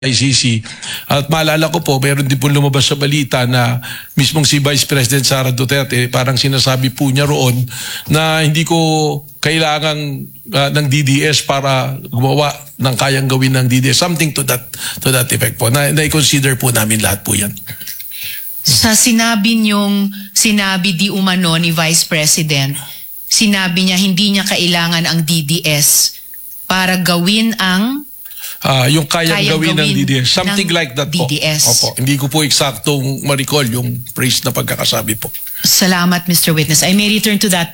ICC. At maalala ko po, mayroon din po lumabas sa balita na mismong si Vice President Sara Duterte, parang sinasabi po niya roon na hindi ko kailangan ng DDS para gumawa ng kayang gawin ng DDS. Something to that effect po. Na-consider po namin lahat po yan. Sa sinabi di umano ni Vice President, sinabi niya hindi niya kailangan ang DDS para gawin ang yung kayang gawin ng DDS. Something ng like that po. DDS. Opo. Hindi ko po eksaktong ma-recall yung phrase na pagkakasabi po. Salamat, Mr. Witness. I may return to that